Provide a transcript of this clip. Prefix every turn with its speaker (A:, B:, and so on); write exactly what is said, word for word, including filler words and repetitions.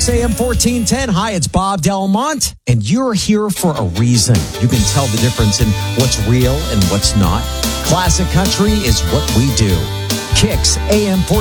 A: Kicks A M fourteen ten. Hi, it's Bob Delmont, and you're here for a reason. You can tell the difference in what's real and what's not. Classic country is what we do. Kicks A M fourteen ten.